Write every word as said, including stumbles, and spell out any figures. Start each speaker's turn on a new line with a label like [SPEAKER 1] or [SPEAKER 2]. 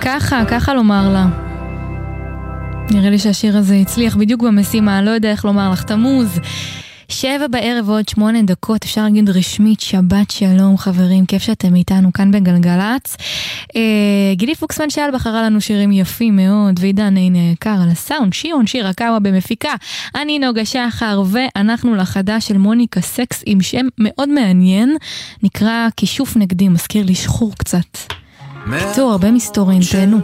[SPEAKER 1] ככה, ככה לומר לה. נראה לי שהשיר הזה הצליח בדיוק במשימה, לא יודע איך לומר לך, תמוז. שבע בערב ועוד שמונה דקות, אפשר להגיד רשמית, שבת שלום חברים, כיף שאתם איתנו כאן בגלגלץ. אה, גילי פוקסמן שאל בחרה לנו שירים יפים מאוד, ועידן הנה יקר על הסאונד, שירון שיר הקאווה במפיקה, אני נוגה שחר, ואנחנו לחדש של מוניקה סקס עם שם מאוד מעניין, נקרא כישוף נגדי, מזכיר לי שחור קצת. קיצור, הרבה מסתורים, תהנו.